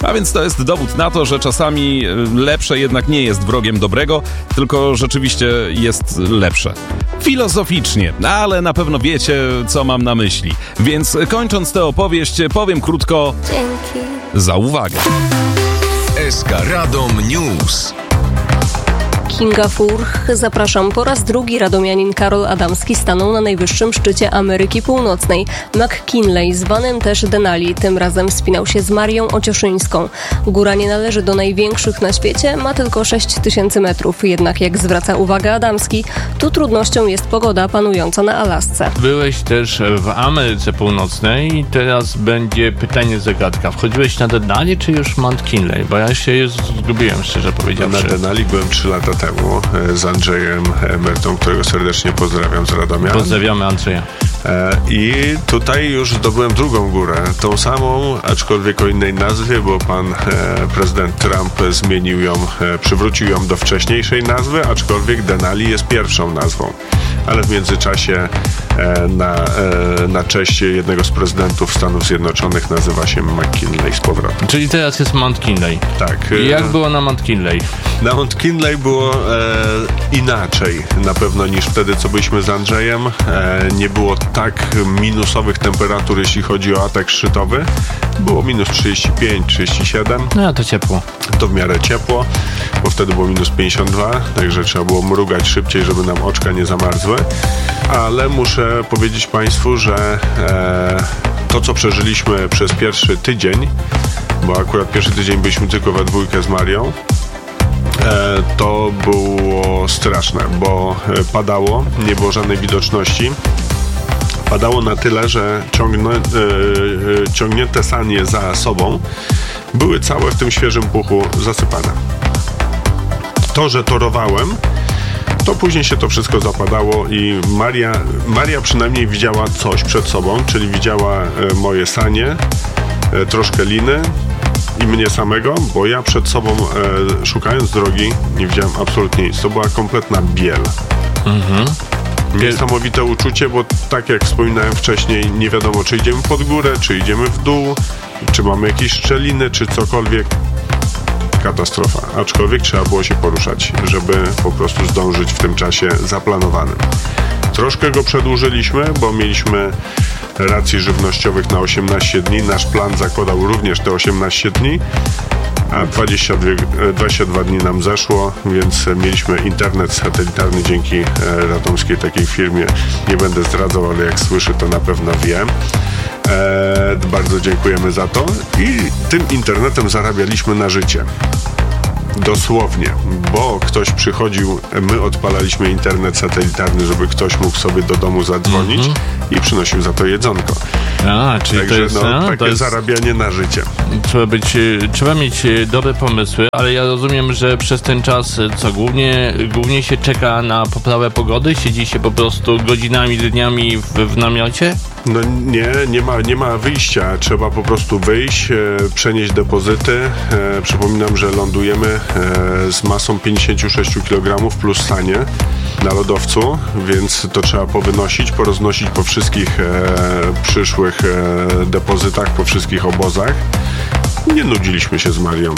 A więc to jest dowód na to, że czasami lepsze jednak nie jest wrogiem dobrego, tylko rzeczywiście jest lepsze. Filozoficznie, ale na pewno wiecie, co mam na myśli. Więc kończąc tę opowieść, powiem krótko: dzięki za uwagę. SK Radom News. Kinga Furch, zapraszam. Po raz drugi radomianin Karol Adamski stanął na najwyższym szczycie Ameryki Północnej. McKinley, zwanym też Denali, tym razem wspinał się z Marią Ocioszyńską. Góra nie należy do największych na świecie, ma tylko 6000 metrów. Jednak jak zwraca uwagę Adamski, tu trudnością jest pogoda panująca na Alasce. Byłeś też w Ameryce Północnej i teraz będzie pytanie zagadka. Wchodziłeś na Denali czy już McKinley? Bo ja się już zgubiłem, szczerze powiedziawszy. Na Denali byłem 3 lata temu z Andrzejem Mertą, którego serdecznie pozdrawiam z Radomia. Pozdrawiamy Andrzeja. I tutaj już zdobyłem drugą górę, tą samą, aczkolwiek o innej nazwie, bo pan prezydent Trump zmienił ją, przywrócił ją do wcześniejszej nazwy, aczkolwiek Denali jest pierwszą nazwą. Ale w międzyczasie na cześć jednego z prezydentów Stanów Zjednoczonych nazywa się McKinley z powrotem. Czyli teraz jest McKinley. Tak. I jak było na McKinley? Na McKinley było inaczej na pewno niż wtedy, co byliśmy z Andrzejem. Nie było tak minusowych temperatur, jeśli chodzi o atak szczytowy. Było minus 35, 37. No to ciepło. To w miarę ciepło, bo wtedy było minus 52, także trzeba było mrugać szybciej, żeby nam oczka nie zamarzły. Ale muszę powiedzieć Państwu, że to, co przeżyliśmy przez pierwszy tydzień, bo akurat pierwszy tydzień byliśmy tylko we dwójkę z Marią, to było straszne, bo padało, nie było żadnej widoczności. Padało na tyle, że ciągnięte sanie za sobą były całe w tym świeżym puchu zasypane. To, że torowałem, to później się to wszystko zapadało i Maria przynajmniej widziała coś przed sobą, czyli widziała moje sanie, troszkę liny i mnie samego, bo ja przed sobą, szukając drogi, nie widziałem absolutnie nic. To była kompletna biel. Niesamowite uczucie, bo tak jak wspominałem wcześniej, nie wiadomo, czy idziemy pod górę, czy idziemy w dół, czy mamy jakieś szczeliny, czy cokolwiek. Katastrofa. Aczkolwiek trzeba było się poruszać, żeby po prostu zdążyć w tym czasie zaplanowanym. Troszkę go przedłużyliśmy, bo mieliśmy racji żywnościowych na 18 dni. Nasz plan zakładał również te 18 dni, a 22 dni nam zeszło, więc mieliśmy internet satelitarny dzięki radomskiej takiej firmie. Nie będę zdradzał, ale jak słyszy, to na pewno wie. Bardzo dziękujemy za to i tym internetem zarabialiśmy na życie. Dosłownie, bo ktoś przychodził, my odpalaliśmy internet satelitarny, żeby ktoś mógł sobie do domu zadzwonić i przynosił za to jedzonko. Czyli także to jest, takie to jest zarabianie na życie. Trzeba mieć dobre pomysły, ale ja rozumiem, że przez ten czas co głównie się czeka na poprawę pogody? Siedzi się po prostu godzinami, dniami w namiocie? No nie ma wyjścia. Trzeba po prostu wyjść, przenieść depozyty. Przypominam, że lądujemy z masą 56 kg plus sanie na lodowcu, więc to trzeba powynosić, poroznosić po wszystkich przyszłych depozytach, po wszystkich obozach. Nie nudziliśmy się z Marią.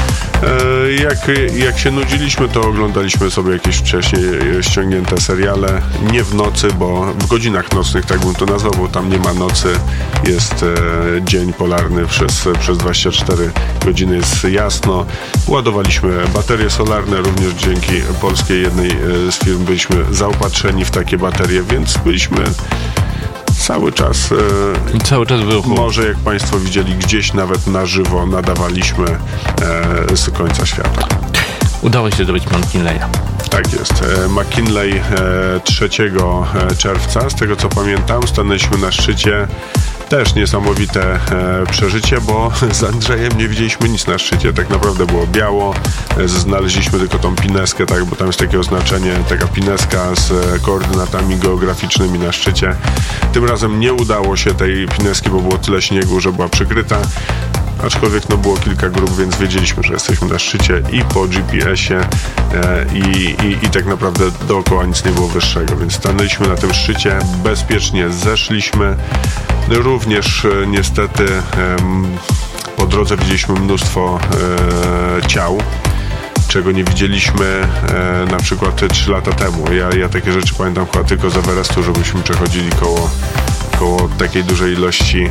Jak się nudziliśmy, to oglądaliśmy sobie jakieś wcześniej ściągnięte seriale. Nie w nocy, bo w godzinach nocnych, tak bym to nazwał, bo tam nie ma nocy. Jest dzień polarny, przez 24 godziny jest jasno. Ładowaliśmy baterie solarne, również dzięki polskiej jednej z firm byliśmy zaopatrzeni w takie baterie, więc byliśmy cały czas w ruchu. Może jak Państwo widzieli, gdzieś nawet na żywo nadawaliśmy z końca świata. Udało się zdobyć McKinleya. Tak jest. McKinley 3 czerwca, z tego co pamiętam, stanęliśmy na szczycie. Też niesamowite przeżycie, bo z Andrzejem nie widzieliśmy nic na szczycie. Tak naprawdę było biało. Znaleźliśmy tylko tą pineskę, tak, bo tam jest takie oznaczenie, taka pineska z koordynatami geograficznymi na szczycie. Tym razem nie udało się tej pineski, bo było tyle śniegu, że była przykryta. Aczkolwiek było kilka grup, więc wiedzieliśmy, że jesteśmy na szczycie i po GPS-ie i tak naprawdę dookoła nic nie było wyższego, więc stanęliśmy na tym szczycie, bezpiecznie zeszliśmy. Również niestety po drodze widzieliśmy mnóstwo ciał, czego nie widzieliśmy na przykład 3 lata temu. Ja takie rzeczy pamiętam chyba tylko z Everestu, że myśmy przechodzili koło takiej dużej ilości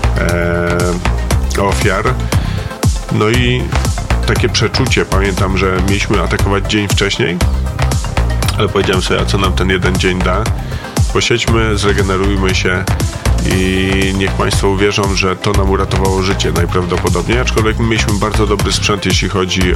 ofiar. No i takie przeczucie, pamiętam, że mieliśmy atakować dzień wcześniej, ale powiedziałem sobie, a co nam ten jeden dzień da? Posiedźmy, zregenerujmy się i niech Państwo uwierzą, że to nam uratowało życie najprawdopodobniej, aczkolwiek my mieliśmy bardzo dobry sprzęt, jeśli chodzi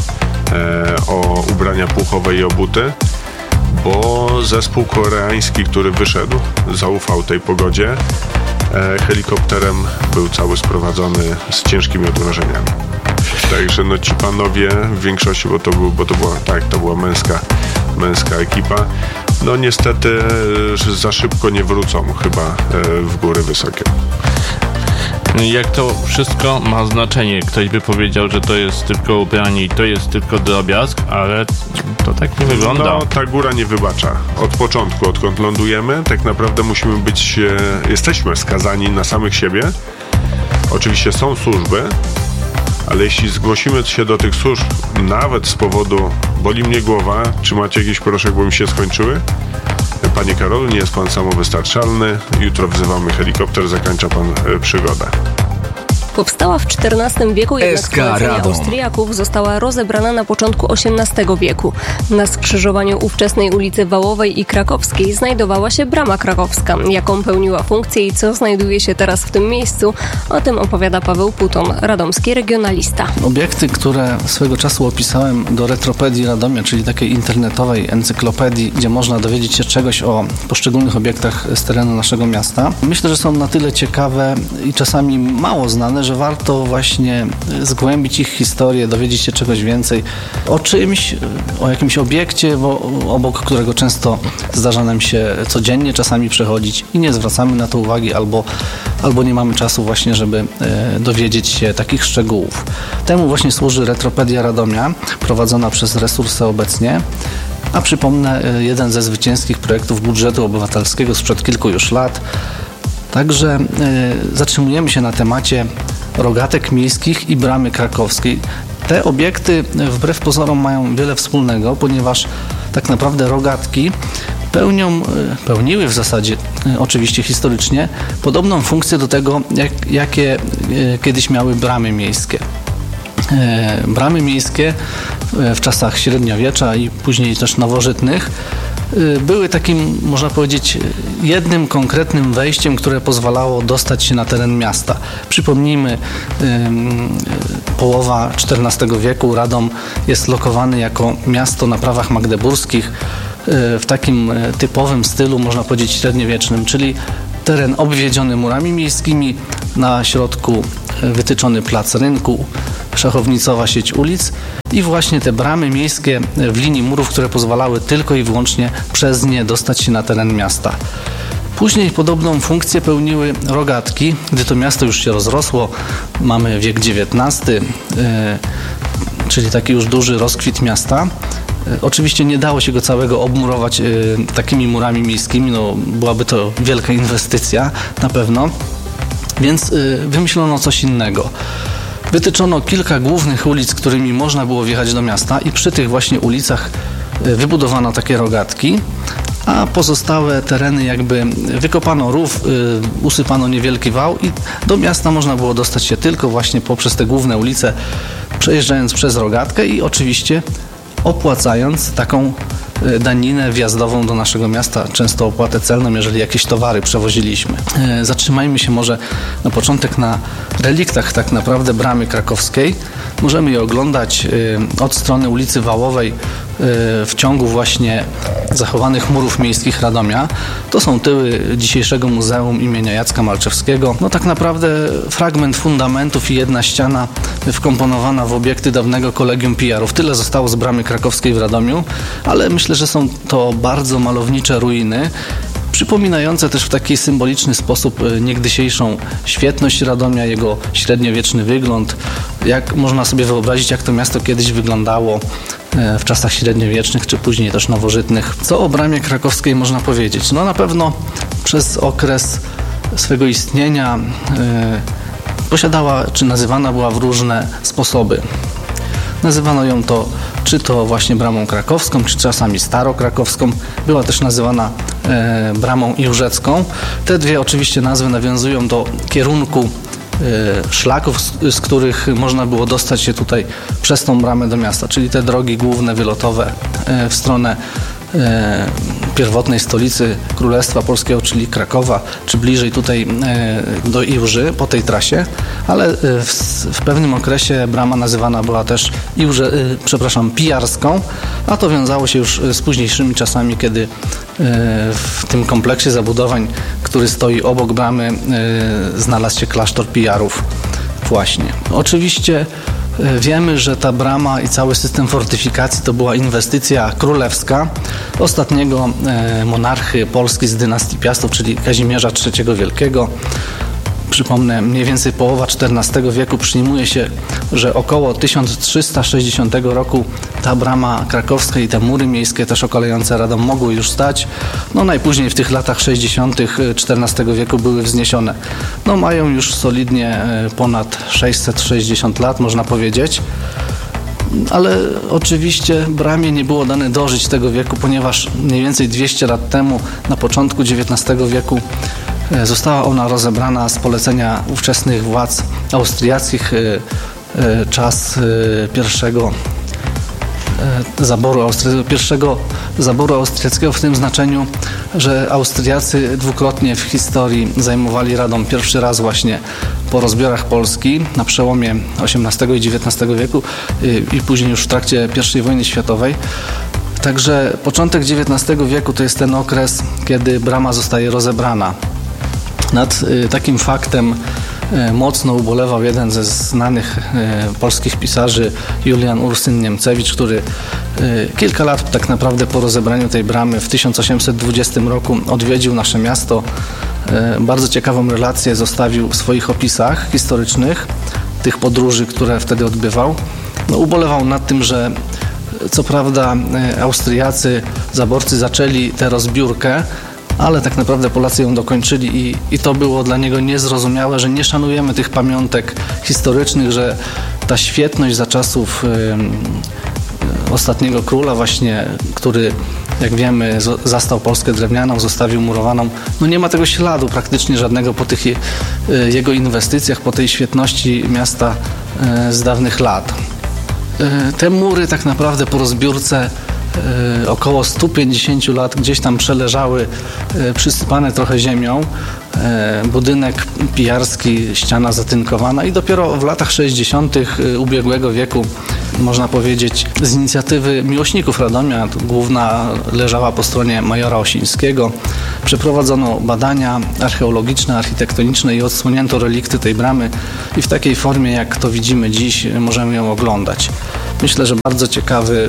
o ubrania puchowe i o buty, bo zespół koreański, który wyszedł, zaufał tej pogodzie, helikopterem był cały sprowadzony z ciężkimi odmrażeniami. Także no ci panowie w większości, to była męska ekipa, no niestety za szybko nie wrócą chyba w góry wysokie. Jak to wszystko ma znaczenie. Ktoś by powiedział, że to jest tylko ubranie i to jest tylko drobiazg, ale to tak nie wygląda. No, ta góra nie wybacza. Od początku, odkąd lądujemy, tak naprawdę jesteśmy skazani na samych siebie. Oczywiście są służby, ale jeśli zgłosimy się do tych służb nawet z powodu boli mnie głowa, czy macie jakiś proszek, bo mi się skończyły? Panie Karolu, nie jest pan samowystarczalny. Jutro wzywamy helikopter, zakończa pan przygodę. Powstała w XIV wieku, jednak polecenia Austriaków została rozebrana na początku XVIII wieku. Na skrzyżowaniu ówczesnej ulicy Wałowej i Krakowskiej znajdowała się Brama Krakowska. Jaką pełniła funkcję i co znajduje się teraz w tym miejscu, o tym opowiada Paweł Puton, radomski regionalista. Obiekty, które swego czasu opisałem do Retropedii Radomia, czyli takiej internetowej encyklopedii, gdzie można dowiedzieć się czegoś o poszczególnych obiektach z terenu naszego miasta, myślę, że są na tyle ciekawe i czasami mało znane, że warto właśnie zgłębić ich historię, dowiedzieć się czegoś więcej o czymś, o jakimś obiekcie, obok którego często zdarza nam się codziennie czasami przechodzić i nie zwracamy na to uwagi albo nie mamy czasu właśnie, żeby dowiedzieć się takich szczegółów. Temu właśnie służy Retropedia Radomia, prowadzona przez Resursy obecnie. A przypomnę, jeden ze zwycięskich projektów budżetu obywatelskiego sprzed kilku już lat. Także zatrzymujemy się na temacie rogatek miejskich i Bramy Krakowskiej. Te obiekty wbrew pozorom mają wiele wspólnego, ponieważ tak naprawdę rogatki pełniły w zasadzie, oczywiście historycznie, podobną funkcję do tego, jakie kiedyś miały bramy miejskie. Bramy miejskie w czasach średniowiecza i później też nowożytnych były takim, można powiedzieć, jednym konkretnym wejściem, które pozwalało dostać się na teren miasta. Przypomnijmy, połowa XIV wieku Radom jest lokowany jako miasto na prawach magdeburskich w takim typowym stylu, można powiedzieć, średniowiecznym, czyli teren obwiedziony murami miejskimi, na środku wytyczony plac rynku, szachownicowa sieć ulic i właśnie te bramy miejskie w linii murów, które pozwalały tylko i wyłącznie przez nie dostać się na teren miasta. Później podobną funkcję pełniły rogatki, gdy to miasto już się rozrosło, mamy wiek XIX, czyli taki już duży rozkwit miasta. Oczywiście nie dało się go całego obmurować takimi murami miejskimi, no byłaby to wielka inwestycja na pewno, więc wymyślono coś innego. Wytyczono kilka głównych ulic, którymi można było wjechać do miasta i przy tych właśnie ulicach wybudowano takie rogatki, a pozostałe tereny jakby wykopano rów, usypano niewielki wał i do miasta można było dostać się tylko właśnie poprzez te główne ulice, przejeżdżając przez rogatkę i oczywiście opłacając taką daninę wjazdową do naszego miasta, często opłatę celną, jeżeli jakieś towary przewoziliśmy. Zatrzymajmy się może na początek na reliktach tak naprawdę Bramy Krakowskiej. Możemy je oglądać od strony ulicy Wałowej w ciągu właśnie zachowanych murów miejskich Radomia. To są tyły dzisiejszego Muzeum imienia Jacka Malczewskiego. No tak naprawdę fragment fundamentów i jedna ściana wkomponowana w obiekty dawnego Kolegium PR-ów. Tyle zostało z Bramy Krakowskiej w Radomiu, ale myślę, że są to bardzo malownicze ruiny, przypominające też w taki symboliczny sposób niegdysiejszą świetność Radomia, jego średniowieczny wygląd. Jak można sobie wyobrazić, jak to miasto kiedyś wyglądało w czasach średniowiecznych, czy później też nowożytnych. Co o Bramie Krakowskiej można powiedzieć? No na pewno przez okres swego istnienia posiadała, czy nazywana była w różne sposoby. Nazywano ją to czy to właśnie bramą krakowską, czy czasami starokrakowską. Była też nazywana bramą jurzecką. Te dwie oczywiście nazwy nawiązują do kierunku szlaków, z których można było dostać się tutaj przez tą bramę do miasta, czyli te drogi główne, wylotowe w stronę pierwotnej stolicy Królestwa Polskiego, czyli Krakowa, czy bliżej tutaj do Iłży po tej trasie, ale w pewnym okresie brama nazywana była też Pijarską, a to wiązało się już z późniejszymi czasami, kiedy w tym kompleksie zabudowań, który stoi obok bramy, znalazł się klasztor Pijarów właśnie. Oczywiście wiemy, że ta brama i cały system fortyfikacji to była inwestycja królewska ostatniego monarchy Polski z dynastii Piastów, czyli Kazimierza III Wielkiego. Przypomnę, mniej więcej połowa XIV wieku przyjmuje się, że około 1360 roku ta brama krakowska i te mury miejskie też okalające Radom mogły już stać. No najpóźniej w tych latach 60. XIV wieku były wzniesione. No mają już solidnie ponad 660 lat, można powiedzieć. Ale oczywiście bramie nie było dane dożyć tego wieku, ponieważ mniej więcej 200 lat temu, na początku XIX wieku, została ona rozebrana z polecenia ówczesnych władz austriackich czas pierwszego zaboru austriackiego w tym znaczeniu, że Austriacy dwukrotnie w historii zajmowali Radom. Pierwszy raz właśnie po rozbiorach Polski na przełomie XVIII i XIX wieku i później już w trakcie I wojny światowej. Także początek XIX wieku to jest ten okres, kiedy brama zostaje rozebrana. Nad takim faktem mocno ubolewał jeden ze znanych polskich pisarzy, Julian Ursyn Niemcewicz, który kilka lat tak naprawdę po rozebraniu tej bramy w 1820 roku odwiedził nasze miasto. Bardzo ciekawą relację zostawił w swoich opisach historycznych tych podróży, które wtedy odbywał. No, ubolewał nad tym, że co prawda Austriacy, zaborcy zaczęli tę rozbiórkę, ale tak naprawdę Polacy ją dokończyli i to było dla niego niezrozumiałe, że nie szanujemy tych pamiątek historycznych, że ta świetność za czasów ostatniego króla właśnie, który jak wiemy zastał Polskę drewnianą, zostawił murowaną, no nie ma tego śladu praktycznie żadnego po tych jego inwestycjach, po tej świetności miasta z dawnych lat. Te mury tak naprawdę po rozbiórce około 150 lat gdzieś tam przeleżały, przysypane trochę ziemią. Budynek pijarski, ściana zatynkowana i dopiero w latach 60. ubiegłego wieku, można powiedzieć, z inicjatywy miłośników Radomia, główna leżała po stronie majora Osińskiego, przeprowadzono badania archeologiczne, architektoniczne i odsłonięto relikty tej bramy i w takiej formie, jak to widzimy dziś, możemy ją oglądać. Myślę, że bardzo ciekawy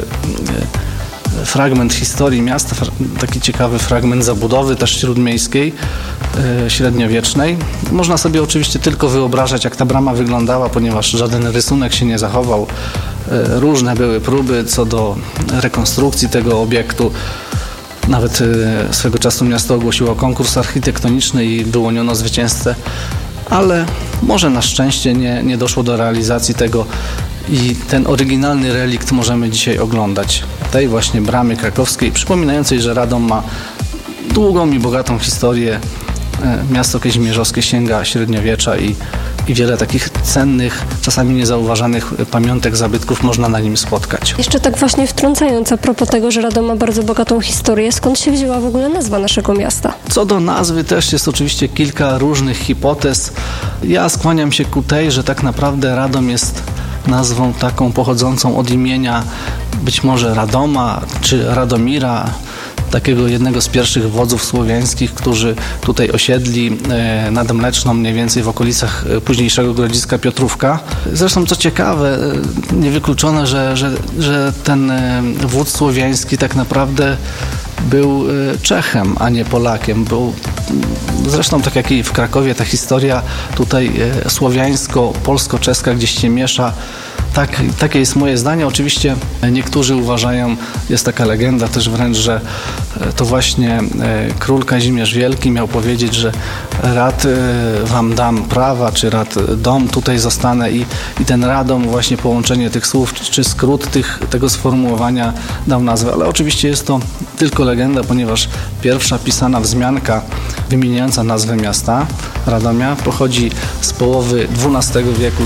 fragment historii miasta, taki ciekawy fragment zabudowy też śródmiejskiej, średniowiecznej. Można sobie oczywiście tylko wyobrażać, jak ta brama wyglądała, ponieważ żaden rysunek się nie zachował. Różne były próby co do rekonstrukcji tego obiektu. Nawet swego czasu miasto ogłosiło konkurs architektoniczny i wyłoniono zwycięzcę, ale może na szczęście nie doszło do realizacji tego i ten oryginalny relikt możemy dzisiaj oglądać. Tej właśnie bramy krakowskiej, przypominającej, że Radom ma długą i bogatą historię. Miasto kazimierzowskie sięga średniowiecza i wiele takich cennych, czasami niezauważanych pamiątek, zabytków można na nim spotkać. Jeszcze tak właśnie wtrącając a propos tego, że Radom ma bardzo bogatą historię, skąd się wzięła w ogóle nazwa naszego miasta? Co do nazwy też jest oczywiście kilka różnych hipotez. Ja skłaniam się ku tej, że tak naprawdę Radom jest nazwą taką pochodzącą od imienia być może Radoma czy Radomira, takiego jednego z pierwszych wodzów słowiańskich, którzy tutaj osiedli nad Mleczną, mniej więcej w okolicach późniejszego grodziska Piotrówka. Zresztą co ciekawe, niewykluczone, że ten wódz słowiański tak naprawdę był Czechem, a nie Polakiem. Zresztą tak jak i w Krakowie ta historia tutaj słowiańsko-polsko-czeska gdzieś się miesza. Takie jest moje zdanie. Oczywiście niektórzy uważają, jest taka legenda też wręcz, że to właśnie król Kazimierz Wielki miał powiedzieć, że rad wam dam prawa, czy rad dom, tutaj zostanę i ten radom, właśnie połączenie tych słów, czy skrót tego sformułowania dał nazwę. Ale oczywiście jest to tylko legenda, ponieważ pierwsza pisana wzmianka wymieniająca nazwę miasta Radomia pochodzi z połowy XII wieku.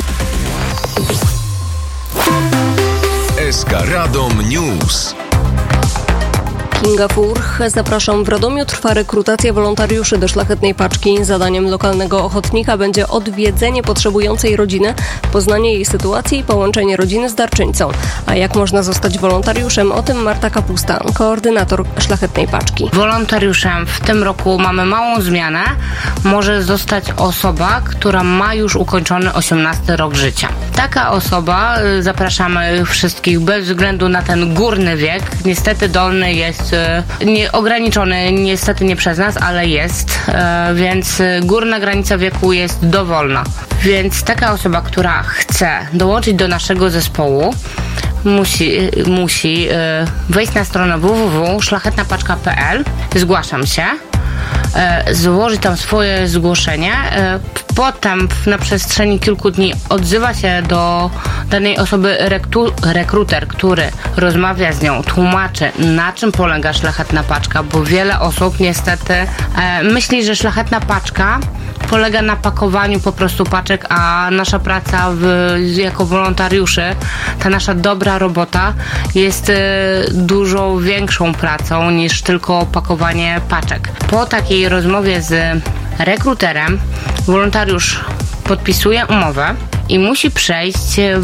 SK Radom News. Kinga Furch. Zapraszam. W Radomiu trwa rekrutacja wolontariuszy do Szlachetnej Paczki. Zadaniem lokalnego ochotnika będzie odwiedzenie potrzebującej rodziny, poznanie jej sytuacji i połączenie rodziny z darczyńcą. A jak można zostać wolontariuszem? O tym Marta Kapusta, koordynator Szlachetnej Paczki. Wolontariuszem w tym roku mamy małą zmianę. Może zostać osoba, która ma już ukończony 18 rok życia. Taka osoba, zapraszamy wszystkich bez względu na ten górny wiek. Niestety dolny jest ograniczony, niestety nie przez nas, ale jest, więc górna granica wieku jest dowolna. Więc taka osoba, która chce dołączyć do naszego zespołu, musi wejść na stronę www.szlachetnapaczka.pl, zgłaszam się, złożyć tam swoje zgłoszenie, potem na przestrzeni kilku dni odzywa się do danej osoby rekruter, który rozmawia z nią, tłumaczy, na czym polega Szlachetna Paczka, bo wiele osób niestety myśli, że Szlachetna Paczka polega na pakowaniu po prostu paczek, a nasza praca jako wolontariuszy, ta nasza dobra robota jest dużo większą pracą niż tylko pakowanie paczek. Po takiej rozmowie z rekruterem wolontariusz podpisuje umowę i musi przejść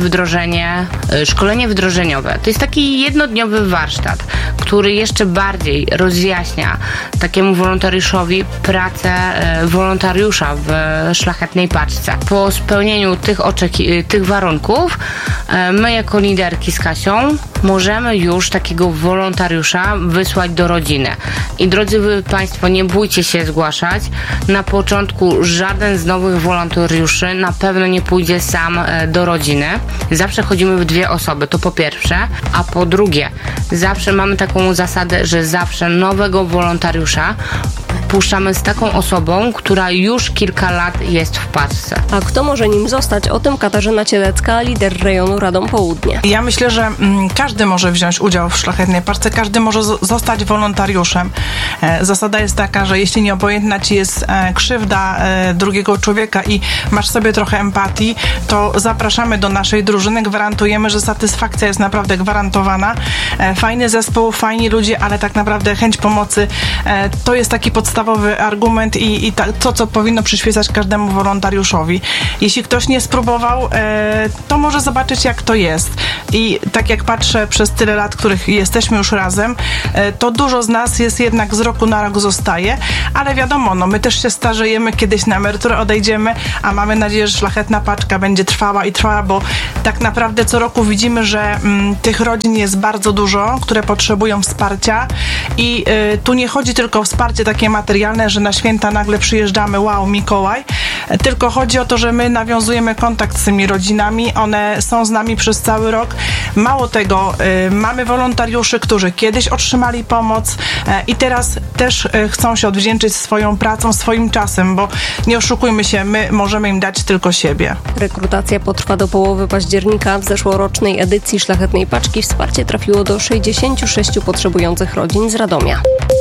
szkolenie wdrożeniowe. To jest taki jednodniowy warsztat, który jeszcze bardziej rozjaśnia takiemu wolontariuszowi pracę wolontariusza w Szlachetnej Paczce. Po spełnieniu tych warunków my jako liderki z Kasią możemy już takiego wolontariusza wysłać do rodziny. I drodzy Państwo, nie bójcie się zgłaszać. Na początku żaden z nowych wolontariuszy na pewno nie pójdzie sam do rodziny. Zawsze chodzimy w 2 osoby, to po pierwsze, a po drugie, zawsze mamy taką zasadę, że zawsze nowego wolontariusza puszczamy z taką osobą, która już kilka lat jest w paczce. A kto może nim zostać? O tym Katarzyna Cielecka, lider rejonu Radom Południe. Ja myślę, że każdy może wziąć udział w Szlachetnej Paczce, każdy może zostać wolontariuszem. Zasada jest taka, że jeśli nieobojętna ci jest krzywda drugiego człowieka i masz sobie trochę empatii, to zapraszamy do naszej drużyny, gwarantujemy, że satysfakcja jest naprawdę gwarantowana. Fajny zespół, fajni ludzie, ale tak naprawdę chęć pomocy to jest taki podstawowy argument i to, co powinno przyświecać każdemu wolontariuszowi. Jeśli ktoś nie spróbował, to może zobaczyć, jak to jest. I tak jak patrzę przez tyle lat, których jesteśmy już razem, to dużo z nas jest jednak z roku na rok zostaje, ale wiadomo, my też się starzejemy, kiedyś na emeryturę odejdziemy, a mamy nadzieję, że Szlachetna Paczka będzie trwała i trwała, bo tak naprawdę co roku widzimy, że tych rodzin jest bardzo dużo, które potrzebują wsparcia i tu nie chodzi tylko o wsparcie takie materialne, że na święta nagle przyjeżdżamy, wow, Mikołaj, tylko chodzi o to, że my nawiązujemy kontakt z tymi rodzinami, one są z nami przez cały rok. Mało tego, mamy wolontariuszy, którzy kiedyś otrzymali pomoc i teraz też chcą się odwdzięczyć swoją pracą, swoim czasem, bo nie oszukujmy się, my możemy im dać tylko siebie. Rekrutacja potrwa do połowy października. W zeszłorocznej edycji Szlachetnej Paczki wsparcie trafiło do 66 potrzebujących rodzin z Radomia.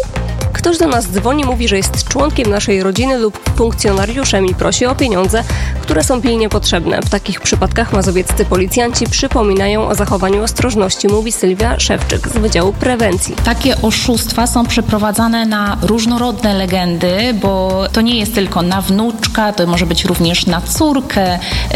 Ktoś do nas dzwoni, mówi, że jest członkiem naszej rodziny lub funkcjonariuszem i prosi o pieniądze, które są pilnie potrzebne. W takich przypadkach mazowieccy policjanci przypominają o zachowaniu ostrożności, mówi Sylwia Szewczyk z Wydziału Prewencji. Takie oszustwa są przeprowadzane na różnorodne legendy, bo to nie jest tylko na wnuczka, to może być również na córkę,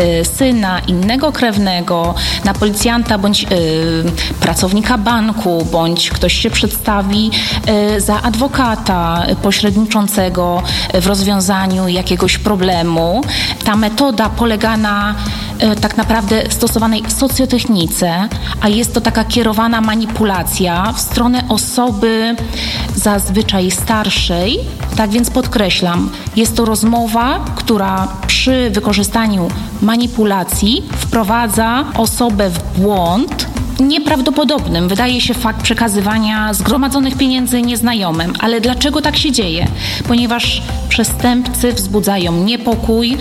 syna, innego krewnego, na policjanta bądź pracownika banku, bądź ktoś się przedstawi za adwokata pośredniczącego w rozwiązaniu jakiegoś problemu. Ta metoda polega na tak naprawdę stosowanej socjotechnice, a jest to taka kierowana manipulacja w stronę osoby zazwyczaj starszej. Tak więc podkreślam, jest to rozmowa, która przy wykorzystaniu manipulacji wprowadza osobę w błąd nieprawdopodobnym. Wydaje się fakt przekazywania zgromadzonych pieniędzy nieznajomym. Ale dlaczego tak się dzieje? Ponieważ przestępcy wzbudzają niepokój,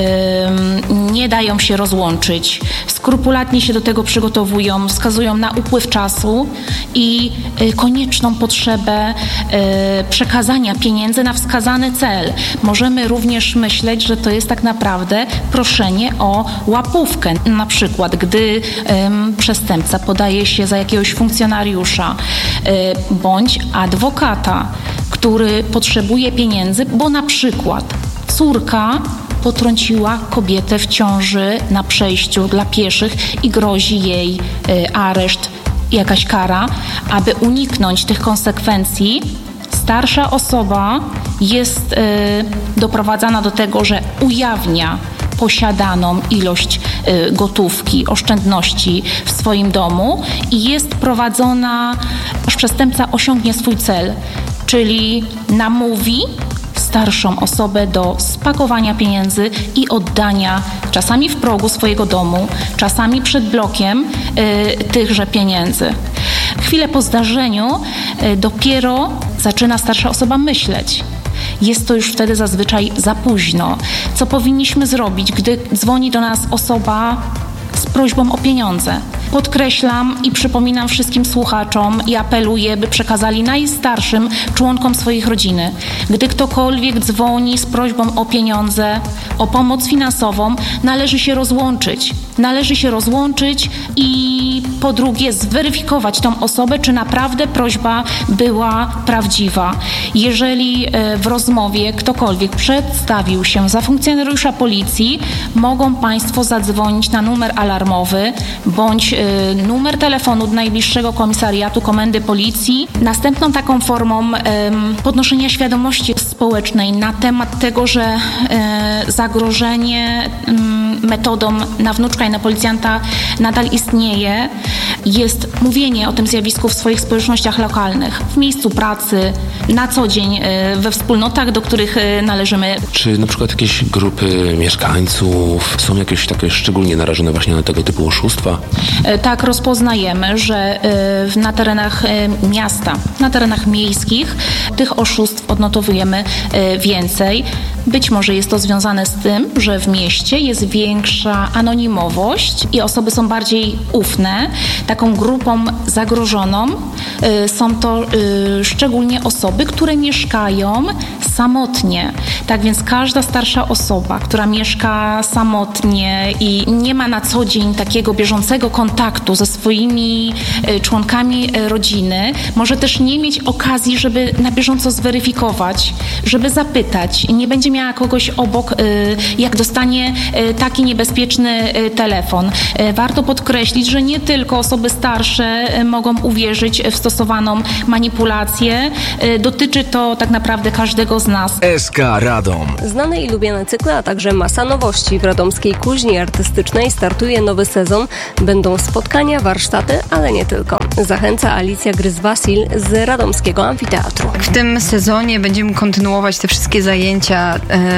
nie dają się rozłączyć, skrupulatnie się do tego przygotowują, wskazują na upływ czasu i konieczną potrzebę przekazania pieniędzy na wskazany cel. Możemy również myśleć, że to jest tak naprawdę proszenie o łapówkę. Na przykład, gdy przestępca podaje się za jakiegoś funkcjonariusza bądź adwokata, który potrzebuje pieniędzy, bo na przykład córka potrąciła kobietę w ciąży na przejściu dla pieszych i grozi jej areszt, jakaś kara. Aby uniknąć tych konsekwencji, starsza osoba jest doprowadzana do tego, że ujawnia posiadaną ilość gotówki, oszczędności w swoim domu i jest prowadzona, aż przestępca osiągnie swój cel, czyli namówi starszą osobę do spakowania pieniędzy i oddania czasami w progu swojego domu, czasami przed blokiem tychże pieniędzy. Chwilę po zdarzeniu dopiero zaczyna starsza osoba myśleć. Jest to już wtedy zazwyczaj za późno. Co powinniśmy zrobić, gdy dzwoni do nas osoba z prośbą o pieniądze? Podkreślam i przypominam wszystkim słuchaczom i apeluję, by przekazali najstarszym członkom swoich rodziny. Gdy ktokolwiek dzwoni z prośbą o pieniądze, o pomoc finansową, należy się rozłączyć. Należy się rozłączyć i po drugie zweryfikować tą osobę, czy naprawdę prośba była prawdziwa. Jeżeli w rozmowie ktokolwiek przedstawił się za funkcjonariusza policji, mogą Państwo zadzwonić na numer alarmowy bądź numer telefonu do najbliższego komisariatu komendy policji. Następną taką formą podnoszenia świadomości społecznej na temat tego, że zagrożenie metodą na wnuczka i na policjanta nadal istnieje, jest mówienie o tym zjawisku w swoich społecznościach lokalnych, w miejscu pracy, na co dzień, we wspólnotach, do których należymy. Czy na przykład jakieś grupy mieszkańców są jakieś takie szczególnie narażone właśnie na tego typu oszustwa? Tak, rozpoznajemy, że na terenach miasta, na terenach miejskich tych oszustw odnotowujemy więcej. Być może jest to związane z tym, że w mieście jest większa anonimowość i osoby są bardziej ufne. Taką grupą zagrożoną są to szczególnie osoby, które mieszkają samotnie. Tak więc każda starsza osoba, która mieszka samotnie i nie ma na co dzień takiego bieżącego kontaktu ze swoimi członkami rodziny, może też nie mieć okazji, żeby na bieżąco zweryfikować, żeby zapytać. Nie będzie miała kogoś obok, jak dostanie taki niebezpieczny telefon. Warto podkreślić, że nie tylko osoby starsze mogą uwierzyć w stosowaną manipulację. Dotyczy to tak naprawdę każdego z nas. SK Radom. Znane i lubiane cykle, a także masa nowości. W radomskiej kuźni artystycznej startuje nowy sezon. Będą spotkania, warsztaty, ale nie tylko. Zachęca Alicja Gryz-Wasil z radomskiego amfiteatru. W tym sezonie będziemy kontynuować te wszystkie zajęcia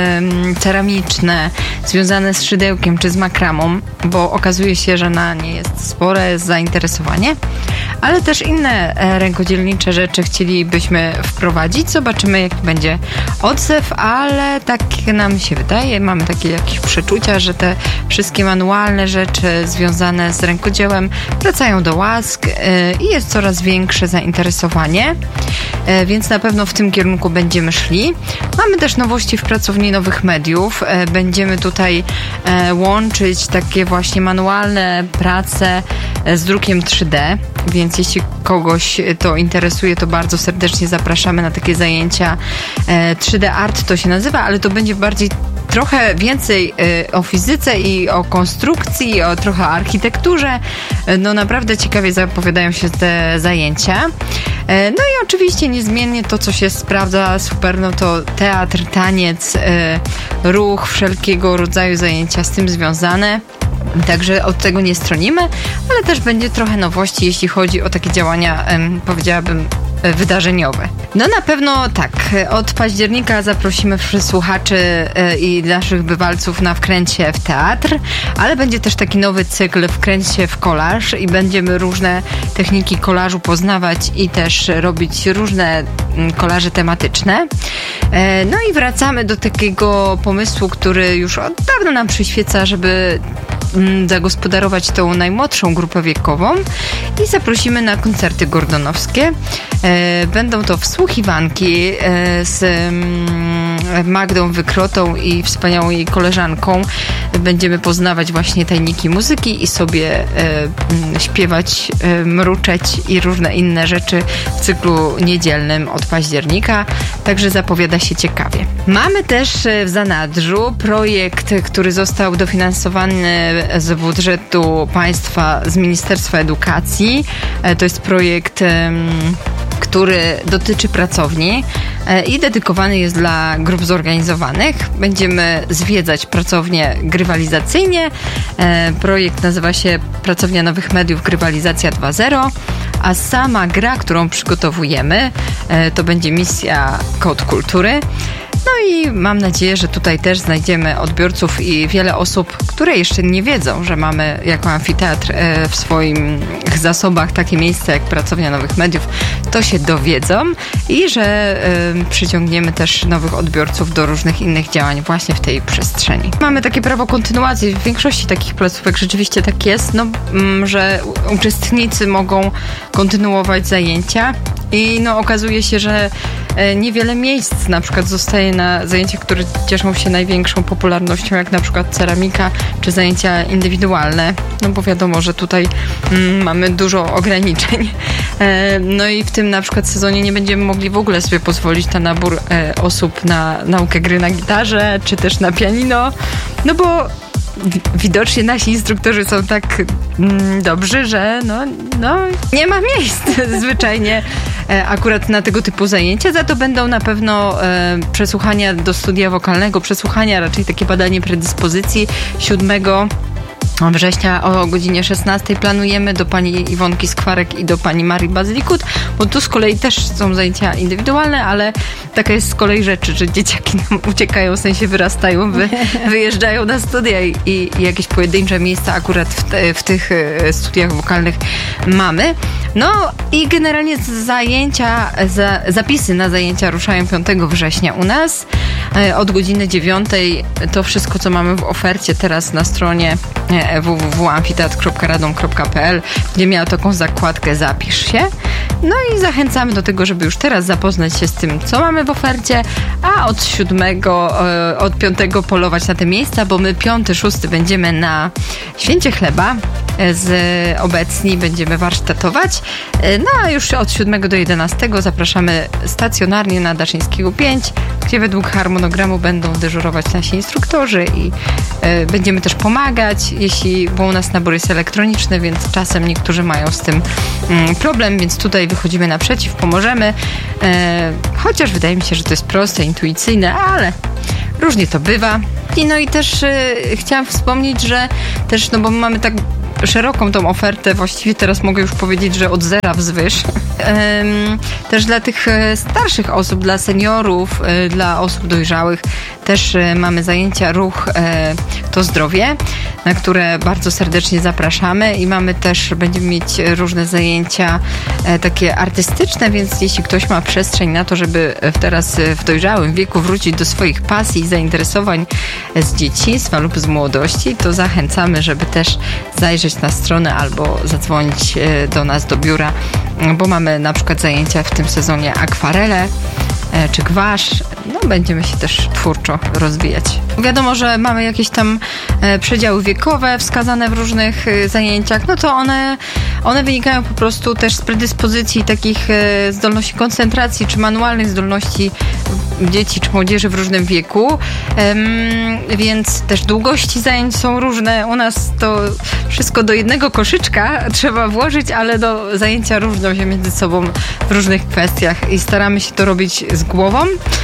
ceramiczne, związane z szydełkiem czy z makramą, bo okazuje się, że na nie jest spore zainteresowanie, ale też inne rękodzielnicze rzeczy chcielibyśmy wprowadzić. Zobaczymy, jaki będzie odzew, ale tak nam się wydaje, mamy takie jakieś przeczucia, że te wszystkie manualne rzeczy związane z rękodziełem wracają do łask i jest coraz większe zainteresowanie, więc na pewno w tym kierunku będziemy szli. Mamy też nowości w pracowni Nowych Mediów. Będziemy tutaj łączyć takie właśnie manualne prace z drukiem 3D, więc jeśli kogoś to interesuje, to bardzo serdecznie zapraszamy na takie zajęcia. 3D Art to się nazywa, ale to będzie bardziej trochę więcej o fizyce i o konstrukcji, o trochę architekturze. No naprawdę ciekawie zapowiadają się te zajęcia. No i oczywiście niezmiennie to, co się sprawdza super, no to teatr, taniec, ruch, wszelkiego rodzaju zajęcia z tym związane. Także od tego nie stronimy, ale też będzie trochę nowości, jeśli chodzi o takie działania, powiedziałabym, wydarzeniowe. No na pewno tak, od października zaprosimy słuchaczy i naszych bywalców na Wkręć się w teatr, ale będzie też taki nowy cykl Wkręć się w kolaż i będziemy różne techniki kolażu poznawać i też robić różne kolaże tematyczne. No i wracamy do takiego pomysłu, który już od dawna nam przyświeca, żeby zagospodarować tą najmłodszą grupę wiekową i zaprosimy na koncerty gordonowskie. Będą to wsłuchiwanki z Magdą Wykrotą i wspaniałą jej koleżanką. Będziemy poznawać właśnie tajniki muzyki i sobie śpiewać, mruczeć i różne inne rzeczy w cyklu niedzielnym od października, także zapowiada się ciekawie. Mamy też w zanadrzu projekt, który został dofinansowany z budżetu państwa, z Ministerstwa Edukacji. To jest projekt, który dotyczy pracowni i dedykowany jest dla grup zorganizowanych. Będziemy zwiedzać pracownie grywalizacyjnie. Projekt nazywa się Pracownia Nowych Mediów Grywalizacja 2.0, a sama gra, którą przygotowujemy, to będzie misja Kod Kultury. No i mam nadzieję, że tutaj też znajdziemy odbiorców i wiele osób, które jeszcze nie wiedzą, że mamy jako amfiteatr w swoich zasobach takie miejsce jak Pracownia Nowych Mediów, to się dowiedzą i że przyciągniemy też nowych odbiorców do różnych innych działań właśnie w tej przestrzeni. Mamy takie prawo kontynuacji. W większości takich placówek rzeczywiście tak jest, że uczestnicy mogą kontynuować zajęcia i okazuje się, że niewiele miejsc na przykład zostaje na zajęciach, które cieszą się największą popularnością, jak na przykład ceramika czy zajęcia indywidualne, bo wiadomo, że tutaj mamy dużo ograniczeń. No i w tym na przykład sezonie nie będziemy mogli w ogóle sobie pozwolić na nabór osób na naukę gry na gitarze czy też na pianino, bo widocznie nasi instruktorzy są tak dobrzy, że nie ma miejsc zwyczajnie akurat na tego typu zajęcia. Za to będą na pewno przesłuchania do studia wokalnego, raczej takie badanie predyspozycji 7 września o godzinie 16 planujemy do pani Iwonki Skwarek i do pani Marii Bazylikut, bo tu z kolei też są zajęcia indywidualne, ale taka jest z kolei rzecz, że dzieciaki nam uciekają, w sensie wyrastają, wyjeżdżają na studia i jakieś pojedyncze miejsca akurat w tych studiach wokalnych mamy. No i generalnie zapisy na zajęcia ruszają 5 września u nas od godziny 9. To wszystko, co mamy w ofercie teraz na stronie www.amfiteatr.radom.pl, będzie miała taką zakładkę Zapisz się. No i zachęcamy do tego, żeby już teraz zapoznać się z tym, co mamy w ofercie, a od 5 polować na te miejsca, bo my 5, 6 będziemy na Święcie Chleba obecni, będziemy warsztatować. No a już od 7 do 11 zapraszamy stacjonarnie na Daszyńskiego 5, gdzie według harmonogramu będą dyżurować nasi instruktorzy i będziemy też pomagać, bo u nas nabór jest elektroniczny, więc czasem niektórzy mają z tym problem, więc tutaj wychodzimy naprzeciw, pomożemy. Chociaż wydaje mi się, że to jest proste, intuicyjne, ale różnie to bywa. I też chciałam wspomnieć, że też, bo mamy tak szeroką tą ofertę, właściwie teraz mogę już powiedzieć, że od zera wzwyż. Też dla tych starszych osób, dla seniorów, dla osób dojrzałych też mamy zajęcia Ruch to Zdrowie, na które bardzo serdecznie zapraszamy i będziemy mieć różne zajęcia takie artystyczne, więc jeśli ktoś ma przestrzeń na to, żeby teraz w dojrzałym wieku wrócić do swoich pasji i zainteresowań z dzieciństwa lub z młodości, to zachęcamy, żeby też zajrzeć na stronę albo zadzwonić do nas do biura, bo mamy na przykład zajęcia w tym sezonie akwarele czy gwasz. Będziemy się też twórczo rozwijać. Wiadomo, że mamy jakieś tam przedziały wiekowe wskazane w różnych zajęciach, to one wynikają po prostu też z predyspozycji takich zdolności koncentracji czy manualnych zdolności dzieci czy młodzieży w różnym wieku, więc też długości zajęć są różne. U nas to wszystko do jednego koszyczka trzeba włożyć, ale zajęcia różnią się między sobą w różnych kwestiach i staramy się to robić z głową,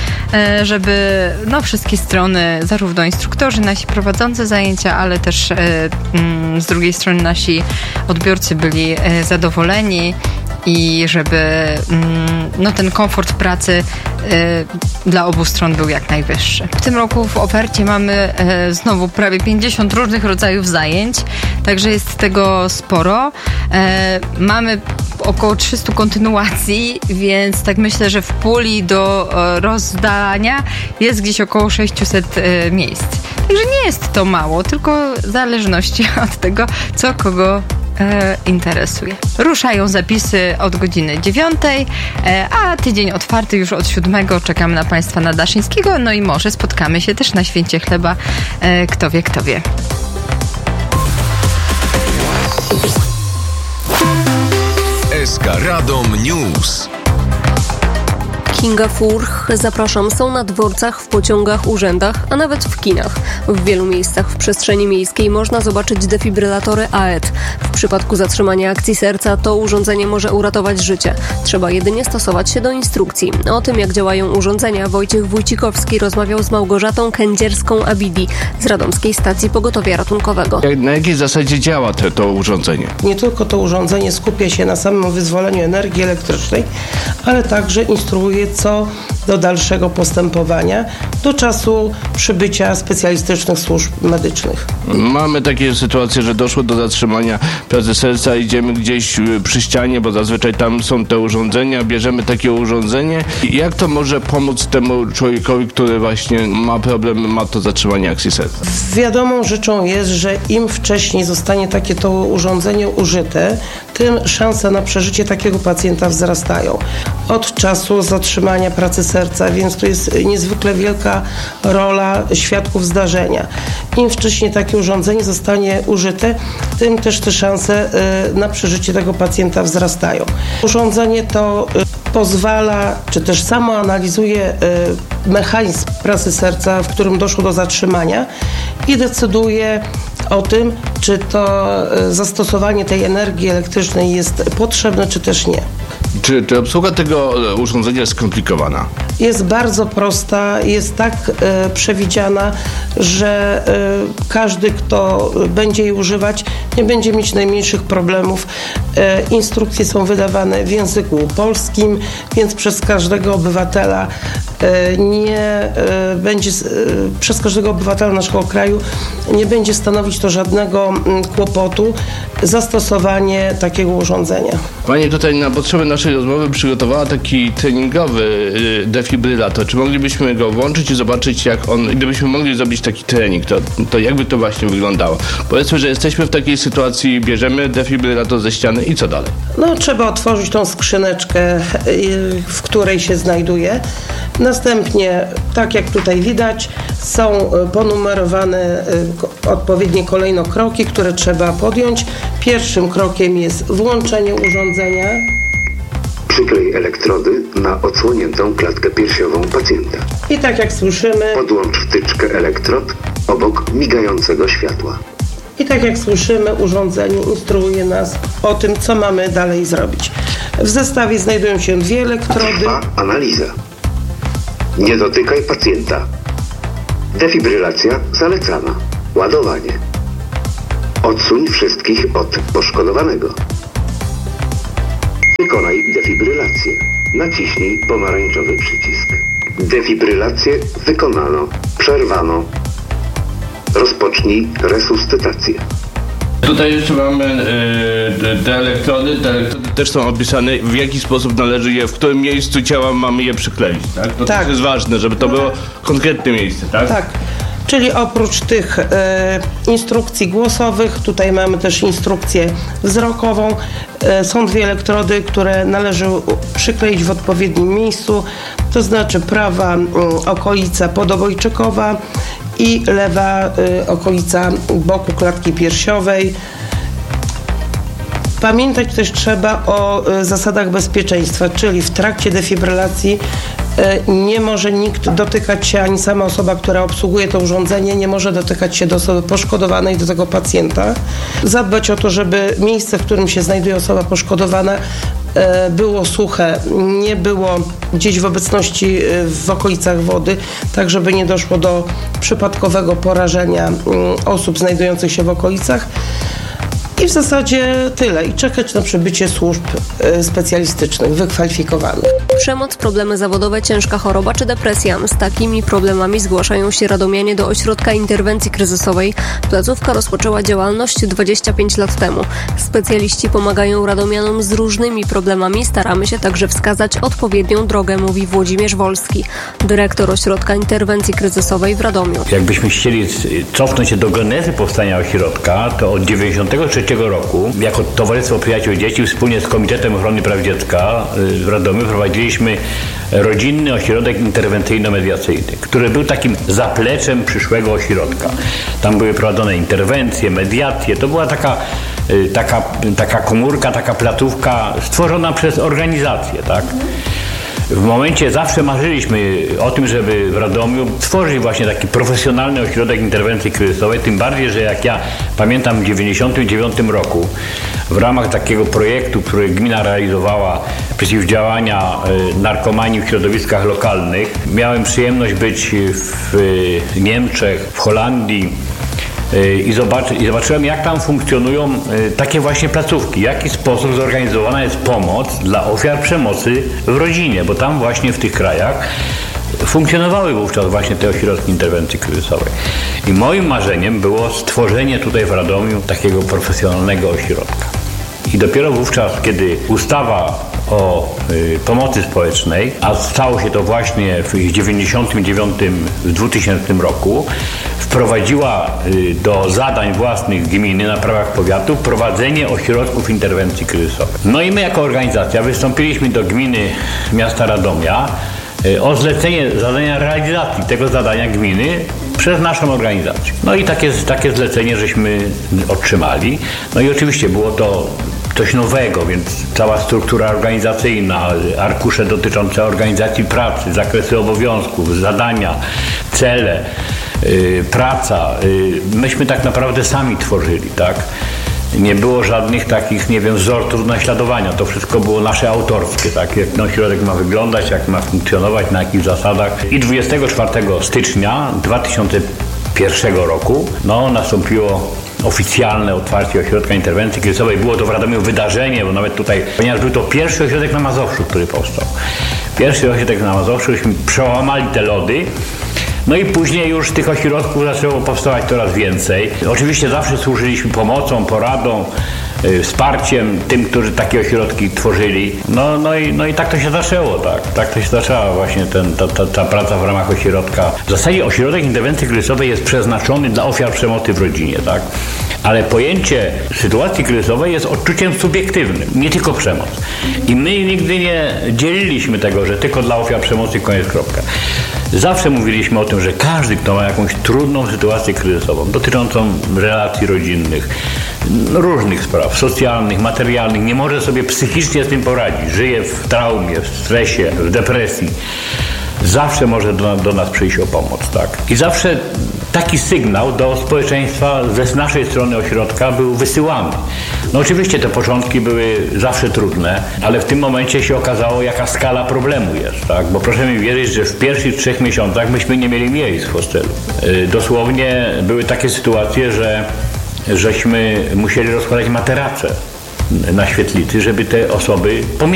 żeby wszystkie strony, zarówno instruktorzy, nasi prowadzący zajęcia, ale też z drugiej strony nasi odbiorcy byli zadowoleni i żeby ten komfort pracy dla obu stron był jak najwyższy. W tym roku w ofercie mamy znowu prawie 50 różnych rodzajów zajęć, także jest tego sporo. Mamy około 300 kontynuacji, więc tak myślę, że w puli do rozdania jest gdzieś około 600 miejsc. Także nie jest to mało, tylko w zależności od tego, co kogo interesuje. Ruszają zapisy od godziny 9, a tydzień otwarty już od 7. Czekamy na Państwa na Daszyńskiego, no i może spotkamy się też na Święcie Chleba, kto wie, kto wie. SK Radom News. Kinga Furch, zapraszam, są na dworcach, w pociągach, urzędach, a nawet w kinach. W wielu miejscach w przestrzeni miejskiej można zobaczyć defibrylatory AED. W przypadku zatrzymania akcji serca to urządzenie może uratować życie. Trzeba jedynie stosować się do instrukcji. O tym, jak działają urządzenia, Wojciech Wójcikowski rozmawiał z Małgorzatą Kędzierską-Abidi z Radomskiej Stacji Pogotowia Ratunkowego. Na jakiej zasadzie działa to urządzenie? Nie tylko to urządzenie skupia się na samym wyzwoleniu energii elektrycznej, ale także instruuje, co do dalszego postępowania do czasu przybycia specjalistycznych służb medycznych. Mamy takie sytuacje, że doszło do zatrzymania pracy serca, idziemy gdzieś przy ścianie, bo zazwyczaj tam są te urządzenia, bierzemy takie urządzenie. Jak to może pomóc temu człowiekowi, który właśnie ma problem, ma to zatrzymanie akcji serca? Wiadomą rzeczą jest, że im wcześniej zostanie takie to urządzenie użyte, tym szanse na przeżycie takiego pacjenta wzrastają. Od czasu zatrzymania pracy serca, więc to jest niezwykle wielka rola świadków zdarzenia. Im wcześniej takie urządzenie zostanie użyte, tym też te szanse na przeżycie tego pacjenta wzrastają. Urządzenie to pozwala, czy też samo analizuje mechanizm pracy serca, w którym doszło do zatrzymania i decyduje o tym, czy to zastosowanie tej energii elektrycznej jest potrzebne, czy też nie. Czy obsługa tego urządzenia jest skomplikowana? Jest bardzo prosta, jest tak przewidziana, że każdy, kto będzie jej używać, nie będzie mieć najmniejszych problemów. Instrukcje są wydawane w języku polskim, więc przez każdego obywatela przez każdego obywatela naszego kraju nie będzie stanowić to żadnego kłopotu zastosowanie takiego urządzenia. Pani tutaj na potrzeby naszej rozmowy przygotowała taki treningowy defibrylator. Czy moglibyśmy go włączyć i zobaczyć, jak on, gdybyśmy mogli zrobić taki trening, to jakby to właśnie wyglądało? Powiedzmy, że jesteśmy w takiej sytuacji, bierzemy defibrylator ze ściany i co dalej? Trzeba otworzyć tą skrzyneczkę, w której się znajduje. Następnie, tak jak tutaj widać, są ponumerowane odpowiednie kolejno kroki, które trzeba podjąć. Pierwszym krokiem jest włączenie urządzenia. Przyklej elektrody na odsłoniętą klatkę piersiową pacjenta. I tak jak słyszymy, podłącz wtyczkę elektrod obok migającego światła. I tak jak słyszymy, urządzenie instruuje nas o tym, co mamy dalej zrobić. W zestawie znajdują się 2 elektrody. Trwa analiza. Nie dotykaj pacjenta. Defibrylacja zalecana. Ładowanie. Odsuń wszystkich od poszkodowanego. Wykonaj defibrylację. Naciśnij pomarańczowy przycisk. Defibrylację wykonano. Przerwano. Rozpocznij resuscytację. Tutaj jeszcze mamy te elektrody. Te elektrody też są opisane, w jaki sposób należy je, w którym miejscu ciała mamy je przykleić, tak? To też jest ważne, żeby to było konkretne miejsce, tak? Tak. Czyli oprócz tych instrukcji głosowych, tutaj mamy też instrukcję wzrokową. Są 2 elektrody, które należy przykleić w odpowiednim miejscu, to znaczy prawa okolica podobojczykowa i lewa okolica boku klatki piersiowej. Pamiętać też trzeba o zasadach bezpieczeństwa, czyli w trakcie defibrylacji nie może nikt dotykać się, ani sama osoba, która obsługuje to urządzenie, nie może dotykać się do osoby poszkodowanej, do tego pacjenta. Zadbać o to, żeby miejsce, w którym się znajduje osoba poszkodowana, było suche, nie było gdzieś w obecności w okolicach wody, tak żeby nie doszło do przypadkowego porażenia osób znajdujących się w okolicach. I I w zasadzie tyle. I czekać na przybycie służb specjalistycznych, wykwalifikowanych. Przemoc, problemy zawodowe, ciężka choroba czy depresja. Z takimi problemami zgłaszają się radomianie do Ośrodka Interwencji Kryzysowej. Placówka rozpoczęła działalność 25 lat temu. Specjaliści pomagają radomianom z różnymi problemami. Staramy się także wskazać odpowiednią drogę, mówi Włodzimierz Wolski, dyrektor Ośrodka Interwencji Kryzysowej w Radomiu. Jakbyśmy chcieli cofnąć się do genezy powstania ośrodka, to od 1993 roku jako Towarzystwo Przyjaciół Dzieci wspólnie z Komitetem Ochrony Praw Dziecka w Radomiu prowadziliśmy rodzinny ośrodek interwencyjno-mediacyjny, który był takim zapleczem przyszłego ośrodka. Tam były prowadzone interwencje, mediacje. To była taka komórka, taka placówka stworzona przez organizację, tak? W momencie zawsze marzyliśmy o tym, żeby w Radomiu stworzyć właśnie taki profesjonalny ośrodek interwencji kryzysowej, tym bardziej, że jak ja pamiętam w 1999 roku w ramach takiego projektu, który gmina realizowała przeciwdziałania narkomanii w środowiskach lokalnych, miałem przyjemność być w Niemczech, w Holandii, i zobaczyłem, jak tam funkcjonują takie właśnie placówki, w jaki sposób zorganizowana jest pomoc dla ofiar przemocy w rodzinie, bo tam właśnie w tych krajach funkcjonowały wówczas właśnie te ośrodki interwencji kryzysowej. I moim marzeniem było stworzenie tutaj w Radomiu takiego profesjonalnego ośrodka. I dopiero wówczas, kiedy ustawa o pomocy społecznej, a stało się to właśnie w 2000 roku, wprowadziła do zadań własnych gminy na prawach powiatu prowadzenie ośrodków interwencji kryzysowej. No i my jako organizacja wystąpiliśmy do gminy miasta Radomia o zlecenie zadania realizacji tego zadania gminy przez naszą organizację. No i takie zlecenie żeśmy otrzymali. No i oczywiście było to coś nowego, więc cała struktura organizacyjna, arkusze dotyczące organizacji pracy, zakresy obowiązków, zadania, cele, praca. Myśmy tak naprawdę sami tworzyli, tak? Nie było żadnych takich, nie wiem, wzorców naśladowania. To wszystko było nasze autorskie, tak? Jak ośrodek ma wyglądać, jak ma funkcjonować, na jakich zasadach. I 24 stycznia 2001 roku nastąpiło oficjalne otwarcie ośrodka interwencji kryzysowej. Było to w Radomiu wydarzenie, bo nawet tutaj, ponieważ był to pierwszy ośrodek na Mazowszu, który powstał. Pierwszy ośrodek na Mazowszu, żeśmy przełamali te lody. No i później już tych ośrodków zaczęło powstawać coraz więcej. Oczywiście zawsze służyliśmy pomocą, poradą, wsparciem tym, którzy takie ośrodki tworzyli. No i tak to się zaczęło, tak. Tak to się zaczęła właśnie ta praca w ramach ośrodka. W zasadzie ośrodek interwencji kryzysowej jest przeznaczony dla ofiar przemocy w rodzinie, tak. Ale pojęcie sytuacji kryzysowej jest odczuciem subiektywnym, nie tylko przemoc. I my nigdy nie dzieliliśmy tego, że tylko dla ofiar przemocy koniec, kropka. Zawsze mówiliśmy o tym, że każdy, kto ma jakąś trudną sytuację kryzysową, dotyczącą relacji rodzinnych, różnych spraw, socjalnych, materialnych, nie może sobie psychicznie z tym poradzić, żyje w traumie, w stresie, w depresji, zawsze może do nas przyjść o pomoc, tak? I zawsze taki sygnał do społeczeństwa z naszej strony ośrodka był wysyłany. No oczywiście te początki były zawsze trudne, ale w tym momencie się okazało, jaka skala problemu jest, tak? Bo proszę mi wierzyć, że w pierwszych 3 miesiącach myśmy nie mieli miejsc w hostelu. Dosłownie były takie sytuacje, żeśmy musieli rozkładać materace na świetlicy, żeby te osoby pomieścić.